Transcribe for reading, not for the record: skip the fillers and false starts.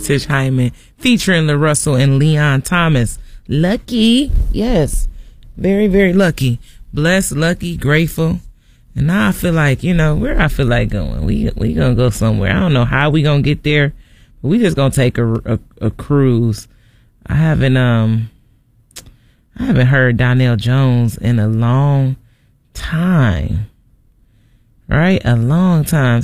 is Tish Hyman featuring LaRussell and Leon Thomas. Lucky. Yes. Very, very lucky. Blessed, lucky, grateful. And now I feel like, where I feel like going. We gonna go somewhere. I don't know how we gonna get there, but we just gonna take a cruise. I haven't heard Donnell Jones in a long time. Right? A long time.